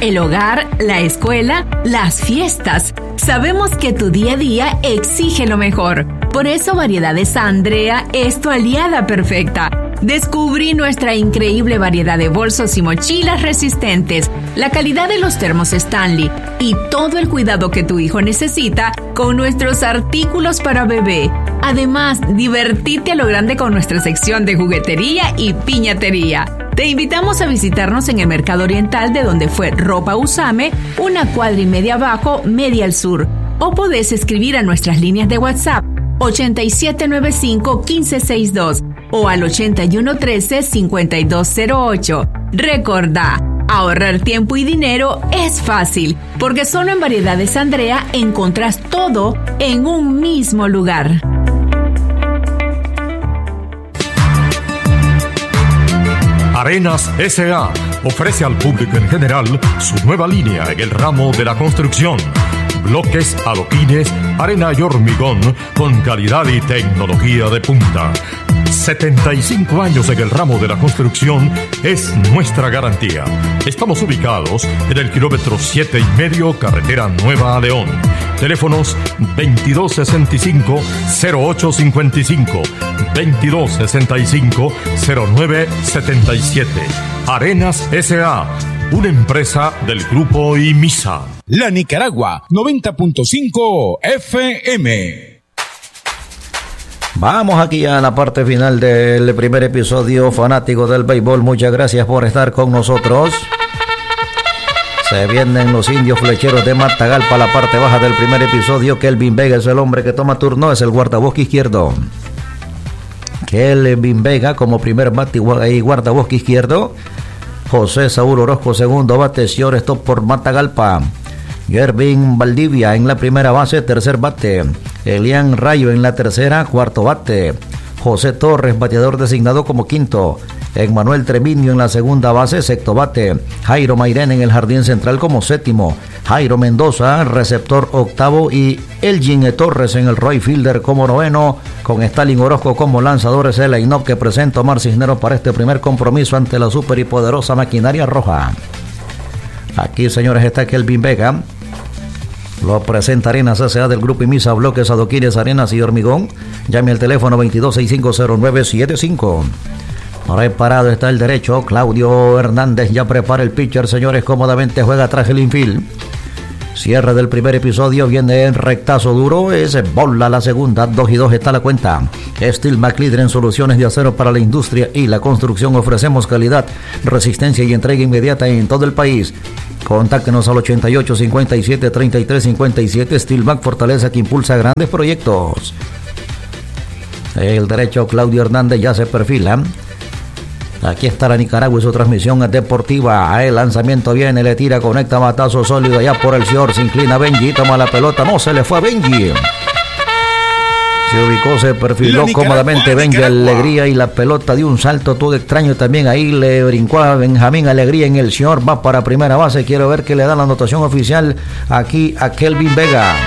el hogar, la escuela, las fiestas. Sabemos que tu día a día exige lo mejor. Por eso Variedades Andrea es tu aliada perfecta. Descubrí nuestra increíble variedad de bolsos y mochilas resistentes, la calidad de los termos Stanley y todo el cuidado que tu hijo necesita con nuestros artículos para bebé. Además, divertite a lo grande con nuestra sección de juguetería y piñatería. Te invitamos a visitarnos en el Mercado Oriental, de donde fue Ropa Usame, una cuadra y media abajo, media al sur. O podés escribir a nuestras líneas de WhatsApp 8795-1562 o al 8113-5208. Recordá, ahorrar tiempo y dinero es fácil, porque solo en Variedades Andrea encontrás todo en un mismo lugar. Arenas S.A. ofrece al público en general su nueva línea en el ramo de la construcción. Bloques, adoquines, arena y hormigón con calidad y tecnología de punta. 75 años en el ramo de la construcción es nuestra garantía. Estamos ubicados en el kilómetro 7,5, carretera Nueva a León. Teléfonos 2265-0855, 2265-0977. Arenas S.A., una empresa del Grupo IMISA. La Nicaragua, 90.5 FM. Vamos aquí a la parte final del primer episodio, fanáticos del béisbol. Muchas gracias por estar con nosotros. Se vienen los indios flecheros de Matagalpa, la parte baja del primer episodio. Kelvin Vega es el hombre que toma turno, es el guardabosque izquierdo. Kelvin Vega como primer bate y guardabosque izquierdo. José Saúl Orozco segundo bate, shortstop por Matagalpa. Yervin Valdivia en la primera base, tercer bate. Elian Rayo en la tercera, cuarto bate. José Torres, bateador designado como quinto. Emmanuel Treviño en la segunda base, sexto bate. Jairo Mairén en el jardín central como séptimo. Jairo Mendoza, receptor octavo. Y Elgin Torres en el right fielder como noveno. Con Stalin Orozco como lanzadores, el line-up que presenta Omar Cisneros para este primer compromiso ante la super y poderosa maquinaria roja. Aquí, señores, está Kelvin Vega. Lo presenta Arenas S.A. del Grupo IMISA, bloques, adoquines, arenas y hormigón. Llame al teléfono 22650975. Preparado está el derecho. Claudio Hernández ya prepara el pitcher, señores, cómodamente juega tras el infield. Cierre del primer episodio, viene el rectazo duro, es bola la segunda, 2-2 está la cuenta. Steel McLeader en soluciones de acero para la industria y la construcción. Ofrecemos calidad, resistencia y entrega inmediata en todo el país. Contáctenos al 8857-3357. Steelback, fortaleza que impulsa grandes proyectos. El derecho Claudio Hernández ya se perfila. Aquí está la Nicaragua y su transmisión deportiva. El lanzamiento viene, le tira, conecta, batazo sólido allá por el short. Se inclina Benji, toma la pelota, no se le fue a Benji. Se ubicó, se perfiló cómodamente Benji Alegría y la pelota dio un salto todo extraño también. Ahí le brincó a Benjamín Alegría en el short. Va para primera base. Quiero ver que le da la anotación oficial aquí a Kelvin Vega.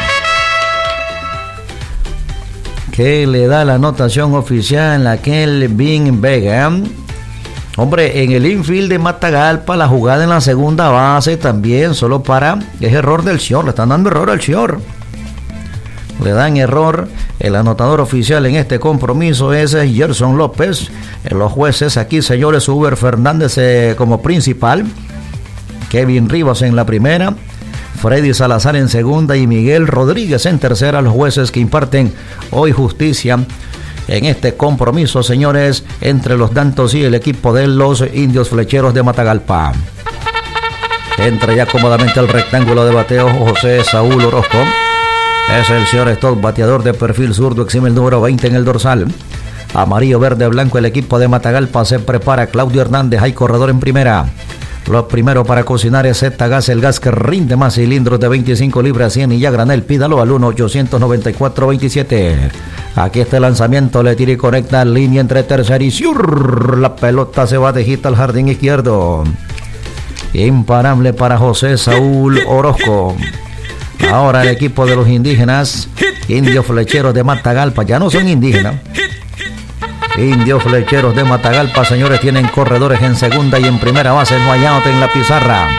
Que le da la anotación oficial a Kelvin Vega. Hombre, en el infield de Matagalpa, la jugada en la segunda base también, solo para, es error del short, le están dando error al short. Le dan error, el anotador oficial en este compromiso es Gerson López. Los jueces aquí, señores, Uber Fernández como principal, Kevin Rivas en la primera, Freddy Salazar en segunda y Miguel Rodríguez en tercera, los jueces que imparten hoy justicia en este compromiso, señores, entre los Dantos y el equipo de los indios flecheros de Matagalpa. Entra ya cómodamente al rectángulo de bateo José Saúl Orozco. Es el shortstop, bateador de perfil zurdo, exime el número 20 en el dorsal. Amarillo, verde, blanco, el equipo de Matagalpa se prepara. Claudio Hernández, hay corredor en primera. Lo primero para cocinar es Z-Gas, el gas que rinde más, cilindros de 25 libras, 100 y ya granel. Pídalo al 1-894-27. Aquí está el lanzamiento, le tira y conecta, línea entre tercera y sur. La pelota se va de hit al jardín izquierdo. Imparable para José Saúl Orozco. Ahora el equipo de los indígenas, indios flecheros de Matagalpa, ya no son indígenas. Indios flecheros de Matagalpa, señores, tienen corredores en segunda y en primera base. No hay out en la pizarra.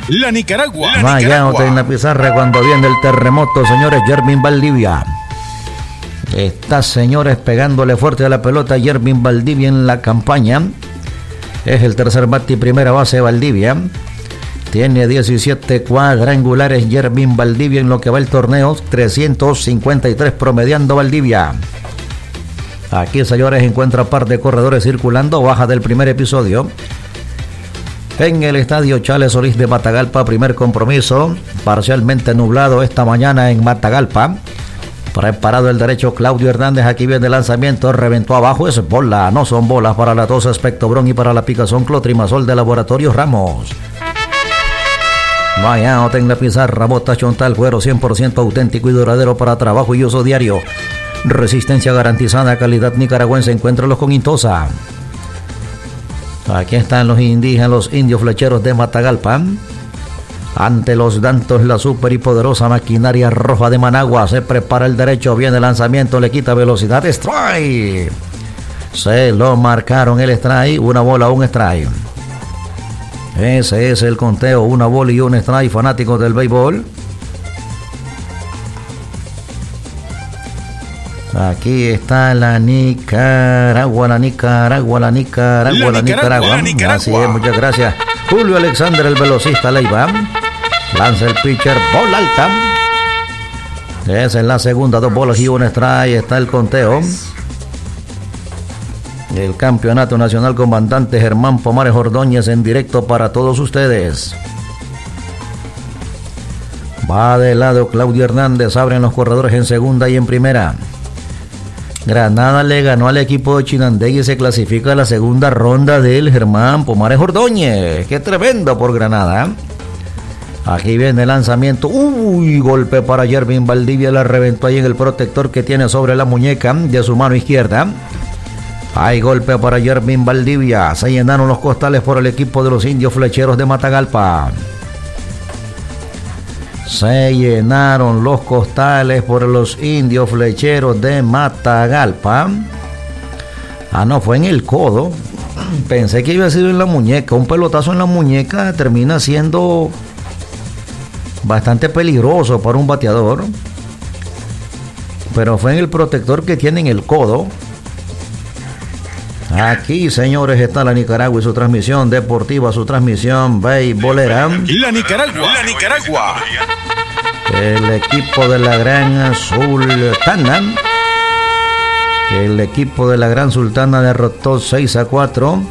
La Nicaragua. Mayándote en la pizarra cuando viene el terremoto, señores. Yermin Valdivia. Está, señores, pegándole fuerte a la pelota. Yermin Valdivia en la campaña. Es el tercer bate y primera base de Valdivia. Tiene 17 cuadrangulares Yermin Valdivia en lo que va el torneo. 353 promediando Valdivia. Aquí, señores, encuentra par de corredores circulando. Baja del primer episodio. En el estadio Chales Solís de Matagalpa, primer compromiso. Parcialmente nublado esta mañana en Matagalpa. Preparado el derecho Claudio Hernández. Aquí viene el lanzamiento. Reventó abajo. Es bola. No son bolas para la tos Espectobron y para la picazón Clotrimazol de Laboratorios Ramos. Vaya, en la pizarra. Bota Chontal, cuero 100% auténtico y duradero para trabajo y uso diario. Resistencia garantizada, calidad nicaragüense. Encuéntralos con Intosa. Aquí están los indígenas, los indios flecheros de Matagalpa. Ante los Dantos, la super y poderosa maquinaria roja de Managua. Se prepara el derecho, viene el lanzamiento, le quita velocidad. Strike. Se lo marcaron el strike. Una bola, un strike. Ese es el conteo. Una bola y un strike, fanáticos del béisbol. Aquí está la Nicaragua. Así es, muchas gracias. Julio Alexander, el velocista, Leiva. Lanza el pitcher, bola alta. Es en la segunda, 2 bolas y un strike. Está el conteo. El campeonato nacional comandante Germán Pomares Ordóñez en directo para todos ustedes. Va de lado Claudio Hernández. Abren los corredores en segunda y en primera. Granada le ganó al equipo de Chinandega y se clasifica a la segunda ronda del Germán Pomares Ordóñez. ¡Qué tremendo por Granada! Aquí viene el lanzamiento. Golpe para Yermin Valdivia. La reventó ahí en el protector que tiene sobre la muñeca de su mano izquierda. Hay golpe para Yermin Valdivia. Se llenaron los costales por el equipo de los indios flecheros de Matagalpa. Se llenaron los costales por los indios flecheros de Matagalpa. No, fue en el codo. Pensé que iba a ser en la muñeca. Un pelotazo en la muñeca termina siendo bastante peligroso para un bateador. Pero fue en el protector que tiene en el codo. Aquí, señores, está la Nicaragua y su transmisión deportiva, su transmisión beisbolera. La Nicaragua. El equipo de la Gran Sultana. El equipo de la Gran Sultana derrotó 6-4.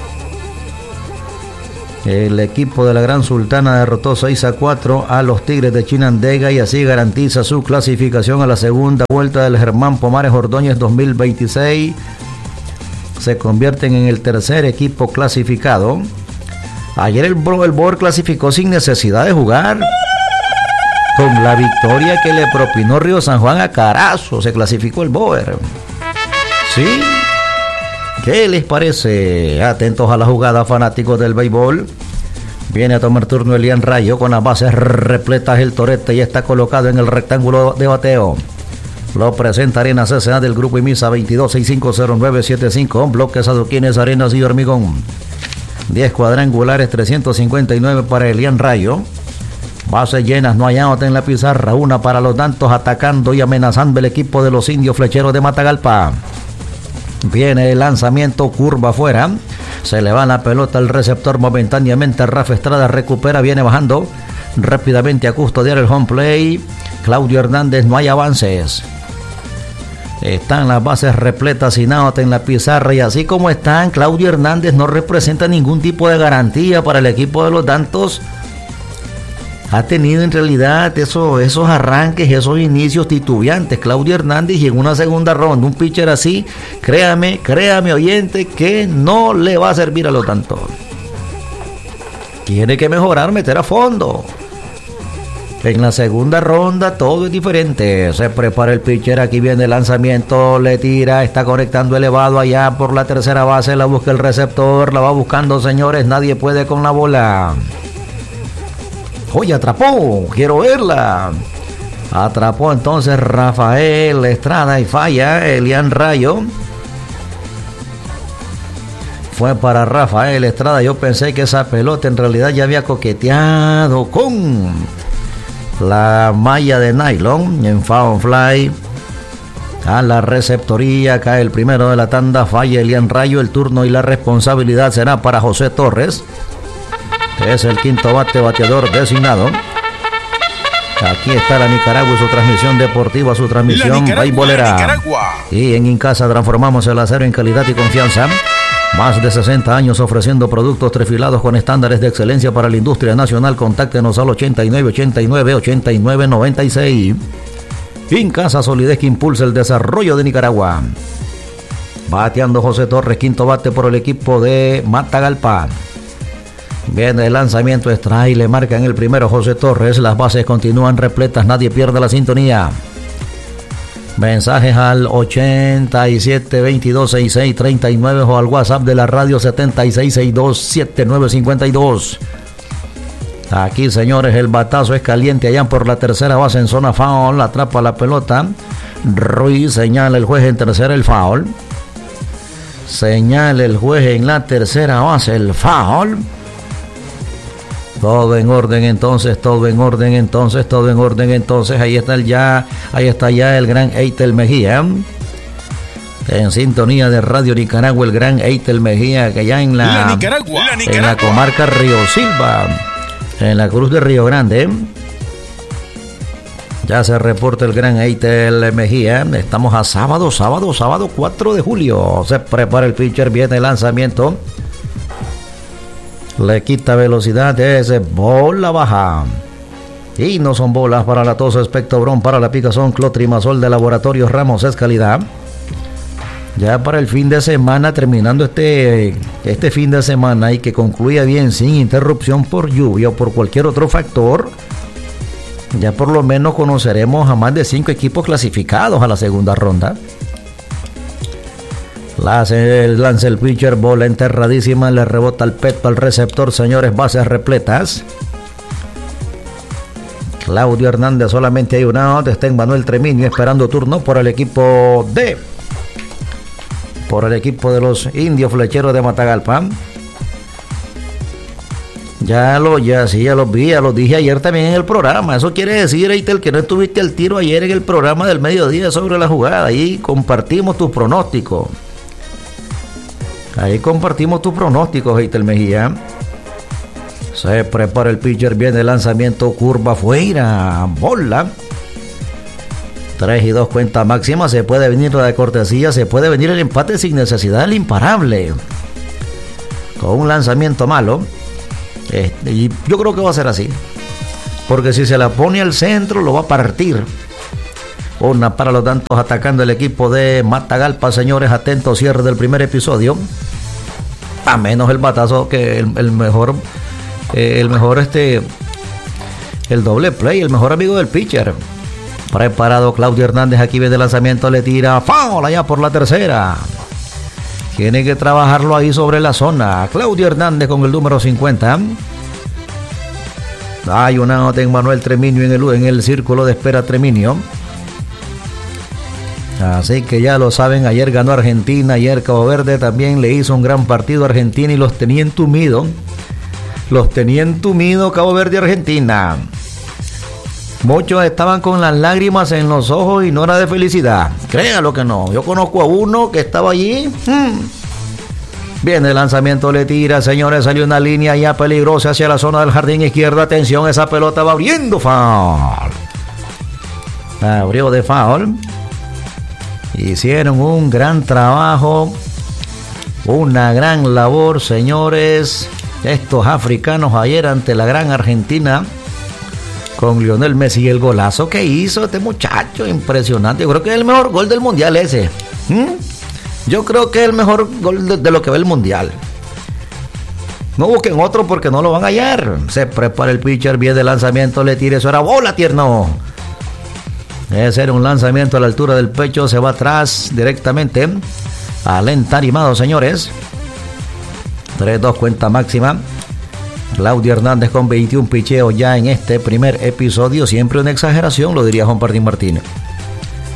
El equipo de la Gran Sultana derrotó 6-4 a los Tigres de Chinandega y así garantiza su clasificación a la segunda vuelta del Germán Pomares Ordóñez 2026. Se convierten en el tercer equipo clasificado. Ayer el Boer clasificó sin necesidad de jugar. Con la victoria que le propinó Río San Juan a Carazo, se clasificó el Boer. ¿Sí? ¿Qué les parece? Atentos a la jugada, fanáticos del béisbol. Viene a tomar turno Elian Rayo con las bases repletas. El torete ya está colocado en el rectángulo de bateo. Lo presenta Arenas S.A. del Grupo IMISA 22650975. Bloques, adoquines, arenas y hormigón. 10 cuadrangulares, 359 para Elian Rayo. Bases llenas, no hay out en la pizarra. Una para los Dantos, atacando y amenazando el equipo de los indios flecheros de Matagalpa. Viene el lanzamiento, curva afuera. Se le va la pelota al receptor momentáneamente. Rafa Estrada recupera, viene bajando rápidamente a custodiar el home play. Claudio Hernández, no hay avances. Están las bases repletas sin out en la pizarra y así como están, Claudio Hernández no representa ningún tipo de garantía para el equipo de los Dantos. Ha tenido en realidad esos arranques, esos inicios titubeantes Claudio Hernández, y en una segunda ronda un pitcher así, créame oyente, que no le va a servir a los Dantos. Tiene que mejorar, meter a fondo. En la segunda ronda todo es diferente. Se prepara el pitcher, aquí viene el lanzamiento, le tira, está conectando elevado allá por la tercera base, la busca el receptor, la va buscando, señores, nadie puede con la bola. Oye, atrapó, quiero verla. Atrapó entonces Rafael Estrada y falla Elian Rayo. Fue para Rafael Estrada. Yo pensé que esa pelota en realidad ya había coqueteado con la malla de nylon en foul fly. A la receptoría cae el primero de la tanda. Falla Elian Rayo. El turno y la responsabilidad será para José Torres, que es el quinto bateador designado. Aquí está la Nicaragua y su transmisión deportiva, su transmisión beisbolera. Y en Incasa transformamos el acero en calidad y confianza. Más de 60 años ofreciendo productos trefilados con estándares de excelencia para la industria nacional. Contáctenos al 8989-8996. Incasa, solidez que impulsa el desarrollo de Nicaragua. Bateando José Torres, quinto bate por el equipo de Matagalpa. Viene el lanzamiento extra y le marcan el primero José Torres. Las bases continúan repletas, nadie pierde la sintonía. Mensajes al 87226639 o al WhatsApp de la radio 76627952. Aquí, señores, el batazo es caliente allá por la tercera base en zona foul. Atrapa la pelota. Ruiz señala el juez en tercera el foul. Señala el juez en la tercera base el foul. Todo en orden entonces, todo en orden entonces, todo en orden entonces. Ahí está ya el gran Eitel Mejía. En sintonía de Radio Nicaragua, el gran Eitel Mejía, que ya en la comarca Río Silva, en la Cruz de Río Grande. Ya se reporta el gran Eitel Mejía. Estamos a sábado 4 de julio. Se prepara el pitcher, viene el lanzamiento. Le quita velocidad, es bola baja. Y no son bolas para la tos, Expectobron para la picazón, Clotrimazol de Laboratorios Ramos es calidad. Ya para el fin de semana, terminando este fin de semana y que concluya bien sin interrupción por lluvia o por cualquier otro factor, ya por lo menos conoceremos a más de 5 equipos clasificados a la segunda ronda. Lanza el pitcher, bola enterradísima, le rebota el peto al receptor, señores, bases repletas. Claudio Hernández, solamente hay un out, está en Manuel Treviño esperando turno por el equipo de los Indios Flecheros de Matagalpa. Ya los vi, ya los dije ayer también en el programa. Eso quiere decir, Eitel, que no estuviste al tiro ayer en el programa del mediodía sobre la jugada. Ahí compartimos tus pronósticos. Eitel Mejía. Se prepara el pitcher, viene el lanzamiento, curva fuera, bola. 3-2 cuenta máxima, se puede venir la de cortesía, se puede venir el empate sin necesidad del imparable. Con un lanzamiento malo. Y yo creo que va a ser así. Porque si se la pone al centro, lo va a partir. Una para los tantos atacando el equipo de Matagalpa, señores, atentos, cierre del primer episodio. A menos el batazo que el doble play, el mejor amigo del pitcher. Preparado Claudio Hernández, aquí viene el lanzamiento, le tira foul allá por la tercera. Tiene que trabajarlo ahí sobre la zona. Claudio Hernández con el número 50. Hay una nota en Manuel Treviño en el círculo de espera Treviño. Así que ya lo saben, ayer ganó Argentina, ayer Cabo Verde también le hizo un gran partido a Argentina y los tenía entumido. Cabo Verde y Argentina. Muchos estaban con las lágrimas en los ojos y no era de felicidad. Créalo que no. Yo conozco a uno que estaba allí. Viene el lanzamiento, le tira, señores, salió una línea ya peligrosa hacia la zona del jardín izquierdo. Atención, esa pelota va abriendo foul. Abrió de foul. Hicieron un gran trabajo, una gran labor, señores, estos africanos ayer ante la gran Argentina con Lionel Messi y el golazo que hizo este muchacho, impresionante. Yo creo que es el mejor gol del mundial ese. Yo creo que es el mejor gol de lo que ve el mundial. No busquen otro porque no lo van a hallar. Se prepara el pitcher, viene el lanzamiento, le tira, eso era bola, tierno. Ese era un lanzamiento a la altura del pecho, se va atrás directamente al entarimado, señores. 3-2 cuenta máxima. Claudio Hernández con 21 picheos ya en este primer episodio. Siempre una exageración, lo diría Juan Martín Martínez.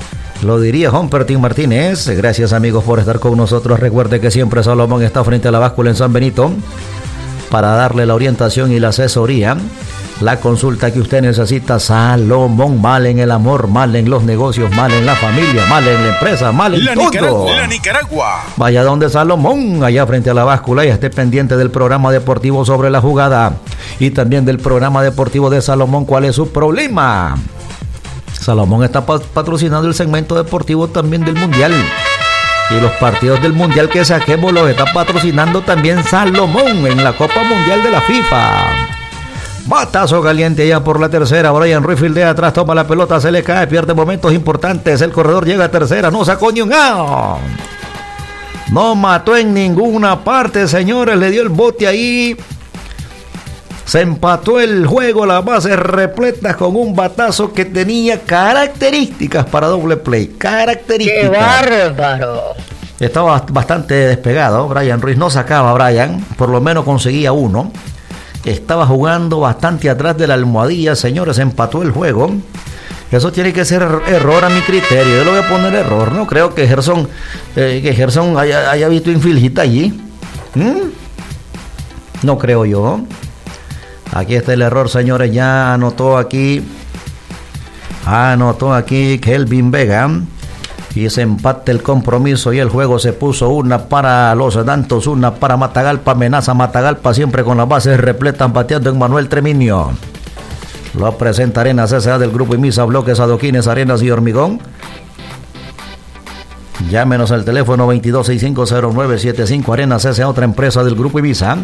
Lo diría Humpertín Martínez. Gracias, amigos, por estar con nosotros. Recuerde que siempre Salomón está frente a la báscula en San Benito para darle la orientación y la asesoría. La consulta que usted necesita. Salomón, mal en el amor, mal en los negocios, mal en la familia, mal en la empresa, mal en todo. La Nicaragua. Vaya donde Salomón, allá frente a la báscula, y esté pendiente del programa deportivo Sobre la Jugada y también del programa deportivo de Salomón. ¿Cuál es su problema? Salomón está patrocinando el segmento deportivo también del Mundial. Y los partidos del Mundial que saquemos los está patrocinando también Salomón en la Copa Mundial de la FIFA. Batazo caliente ya por la tercera. Brian Ruiz fildea atrás, toma la pelota, se le cae, pierde momentos importantes. El corredor llega a tercera, no sacó ni un out. No mató en ninguna parte, señores. Le dio el bote ahí. Se empató el juego, las bases repletas con un batazo que tenía características para doble play. Características. ¡Qué bárbaro! Estaba bastante despegado. Brian Ruiz no sacaba, Brian. Por lo menos conseguía uno. Estaba jugando bastante atrás de la almohadilla, señores, empató el juego. Eso tiene que ser error a mi criterio. Yo le voy a poner error. No creo que Gerson haya visto infield allí. No creo yo. Aquí está el error, señores. Ya anotó aquí Kelvin Vega. Y se empate el compromiso y el juego se puso una para los Santos, una para Matagalpa. Amenaza Matagalpa siempre con las bases repletas, bateando en Manuel Treviño. Lo presenta Arenas S.A. del Grupo Imisa, bloques, adoquines, arenas y hormigón. Llámenos al teléfono 22650975. Arenas S.A., otra empresa del Grupo Imisa.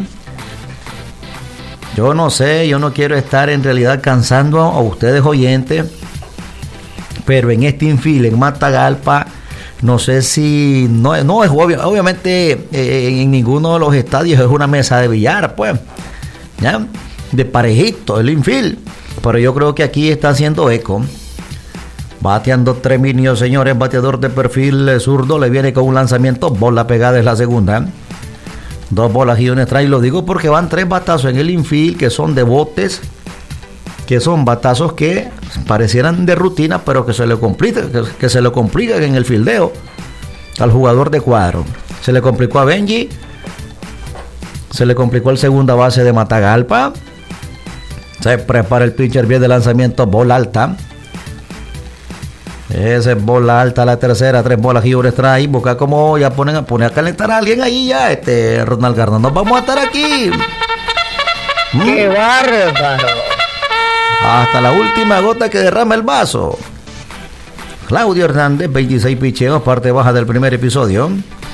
Yo no sé, yo no quiero estar en realidad cansando a ustedes oyentes, pero en este infield en Matagalpa, no sé si no es obviamente en ninguno de los estadios es una mesa de billar, pues, ¿ya? De parejito el infield, pero yo creo que aquí está haciendo eco. Bateando Treviño, señores, bateador de perfil zurdo, le viene con un lanzamiento, bola pegada es la segunda. 2 bolas y un strike, lo digo porque van 3 batazos en el infield que son de botes, que son batazos que parecieran de rutina, pero que se le complican en el fildeo al jugador de cuadro. Se le complicó a Benji, se le complicó el segunda base de Matagalpa. Se prepara el pitcher bien de lanzamiento, bola alta. Esa es bola alta, la tercera, 3 bolas y un strike. Busca como ya ponen a calentar a alguien ahí ya, Ronald Garner. Nos vamos a estar aquí. ¡Qué bárbaro! Hasta la última gota que derrama el vaso. Claudio Hernández, 26 picheos, parte baja del primer episodio.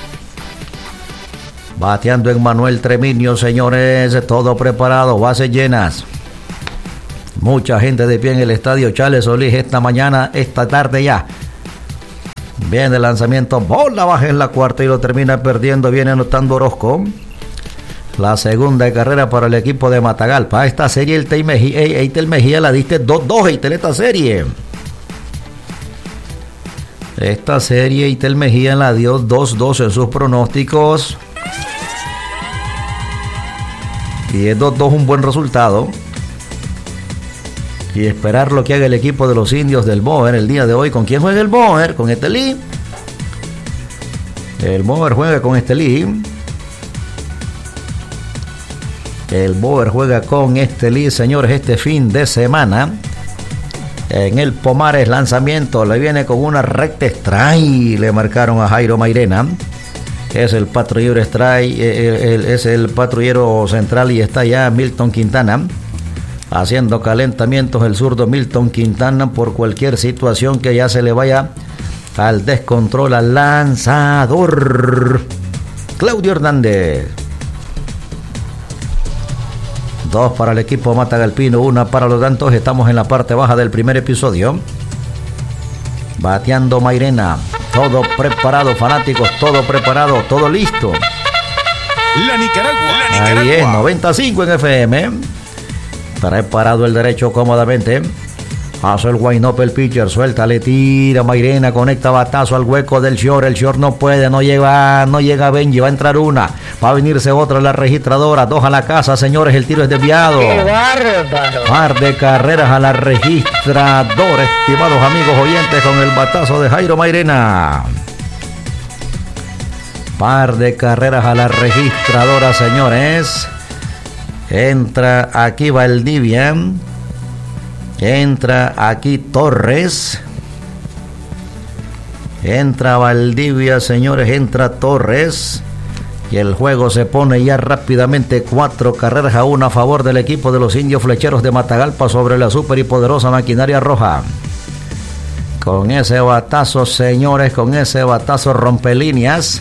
Bateando en Manuel Treviño, señores, todo preparado, bases llenas. Mucha gente de pie en el estadio Charles Solís esta tarde ya. Viene el lanzamiento, bola baja en la cuarta y lo termina perdiendo, viene anotando Orozco. La segunda de carrera para el equipo de Matagalpa. Esta serie Eitel Mejía la diste 2-2, Eitel, esta serie. Esta serie Eitel Mejía la dio 2-2 en sus pronósticos. Y es 2-2 un buen resultado. Y esperar lo que haga el equipo de los indios del Boer el día de hoy. ¿Con quién juega el Boer? Con Estelí. El Boer juega con Estelí. El Boer juega con Estelí, señores, este fin de semana. En el Pomares, lanzamiento, le viene con una recta strike. Le marcaron a Jairo Mairena. Es el patrullero strike, es el patrullero central y está ya Milton Quintana. Haciendo calentamientos el zurdo Milton Quintana por cualquier situación que ya se le vaya al descontrol al lanzador. Claudio Hernández. 2 para el equipo matagalpino, 1 para los Santos. Estamos en la parte baja del primer episodio. Bateando Mairena. Todo preparado, fanáticos, todo preparado, todo listo. La Nicaragua. Ahí es, 95 en FM. Preparado el derecho cómodamente. Hace el wind-up el pitcher, suelta, le tira Mairena, conecta batazo al hueco del short. El short no puede, no llega Benji, va a entrar una. Va a venirse otra a la registradora. 2 a la casa, señores. El tiro es desviado. ¡Qué bárbaro! Par de carreras a la registradora, estimados amigos oyentes, con el batazo de Jairo Mairena. Par de carreras a la registradora, señores. Entra aquí Valdivia. Entra aquí Torres. Entra Valdivia, señores. Entra Torres. Y el juego se pone ya rápidamente 4 carreras a 1 a favor del equipo de los Indios Flecheros de Matagalpa sobre la super y poderosa maquinaria roja. Con ese batazo, señores, con ese batazo rompelíneas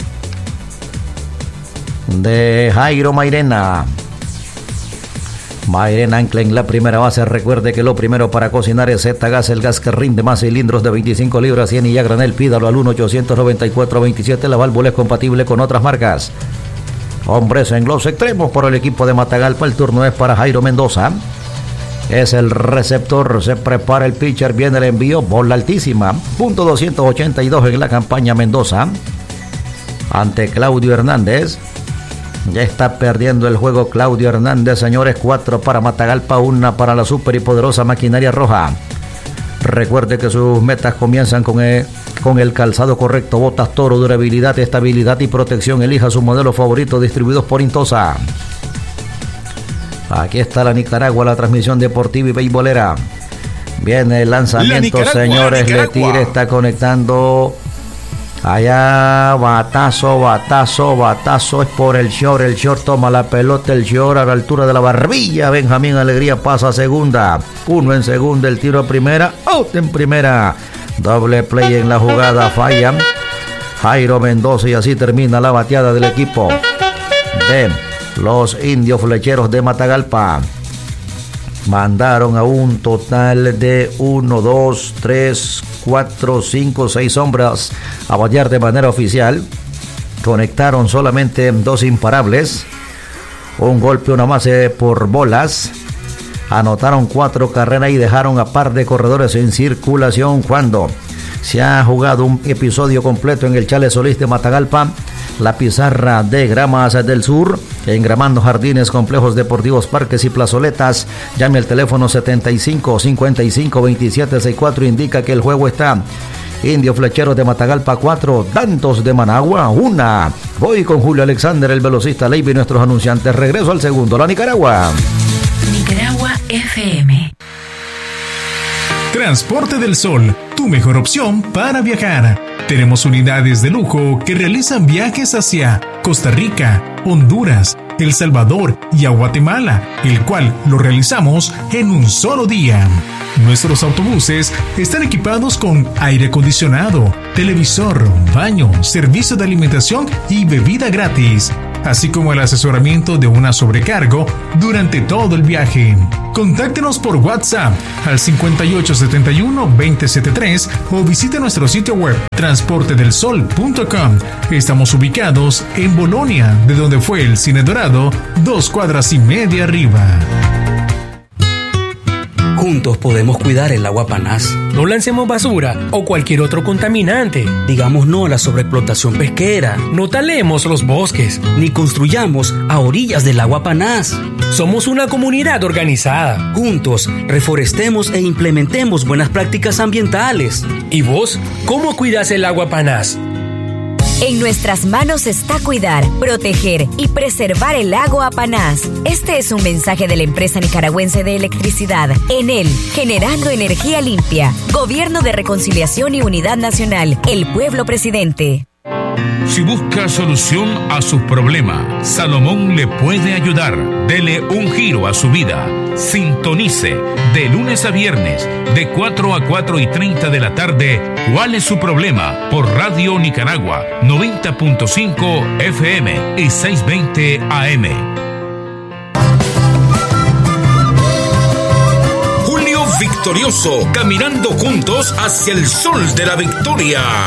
de Jairo Mairena. Mairena ancla en la primera base. Recuerde que lo primero para cocinar es Z-Gas, el gas que rinde más cilindros de 25 libras, 100 y ya granel. Pídalo al 1-894-27. La válvula es compatible con otras marcas. Hombres en los extremos por el equipo de Matagalpa. El turno es para Jairo Mendoza. Es el receptor. Se prepara el pitcher. Viene el envío. Bola altísima. Punto 282 en la campaña Mendoza. Ante Claudio Hernández. Ya está perdiendo el juego Claudio Hernández, señores. 4 para Matagalpa, 1 para la super y poderosa maquinaria roja. Recuerde que sus metas comienzan con el calzado correcto. Botas Toro, durabilidad, estabilidad y protección. Elija su modelo favorito, distribuidos por Intosa. Aquí está la Nicaragua, la transmisión deportiva y beisbolera. Viene el lanzamiento, señores. Le tira, está conectando. Allá, batazo, es por el short toma la pelota, el short a la altura de la barbilla. Benjamín Alegría pasa a segunda, 1 en segunda, el tiro a primera, out en primera. Doble play en la jugada, falla Jairo Mendoza y así termina la bateada del equipo de los Indios Flecheros de Matagalpa. Mandaron a un total de 1, 2, 3, 4, 5, 6 hombres a batear de manera oficial. Conectaron solamente 2 imparables. Un golpe, una base por bolas. Anotaron 4 carreras y dejaron a par de corredores en circulación cuando se ha jugado un episodio completo en el Chale Solís de Matagalpa. La pizarra de Gramas del Sur, engramando jardines, complejos deportivos, parques y plazoletas. Llame al teléfono 75 55 27 64. Indica que el juego está Indio Flecheros de Matagalpa 4, Dantos de Managua 1. Voy con Julio Alexander, el velocista Leiby y nuestros anunciantes. Regreso al segundo. La Nicaragua. Nicaragua FM. Transporte del Sol, tu mejor opción para viajar. Tenemos unidades de lujo que realizan viajes hacia Costa Rica, Honduras, El Salvador y a Guatemala, el cual lo realizamos en un solo día. Nuestros autobuses están equipados con aire acondicionado, televisor, baño, servicio de alimentación y bebida gratis, así como el asesoramiento de una sobrecargo durante todo el viaje. Contáctenos por WhatsApp al 5871-2073 o visite nuestro sitio web transportedelsol.com. Estamos ubicados en Bolonia, de donde fue el Cine Dorado, 2 cuadras y media arriba. Juntos podemos cuidar el agua Panás. No lancemos basura o cualquier otro contaminante. Digamos no a la sobreexplotación pesquera. No talemos los bosques. Ni construyamos a orillas del agua Panás. Somos una comunidad organizada. Juntos, reforestemos e implementemos buenas prácticas ambientales. ¿Y vos, cómo cuidas el agua Panás? En nuestras manos está cuidar, proteger y preservar el agua Panás. Este es un mensaje de la empresa nicaragüense de electricidad, Enel, generando energía limpia. Gobierno de Reconciliación y Unidad Nacional, el pueblo presidente. Si busca solución a sus problemas, Salomón le puede ayudar. Dele un giro a su vida. Sintonice de lunes a viernes de 4 a 4:30 de la tarde. ¿Cuál es su problema? Por Radio Nicaragua 90.5 FM y 620 AM. Julio victorioso, caminando juntos hacia el sol de la victoria.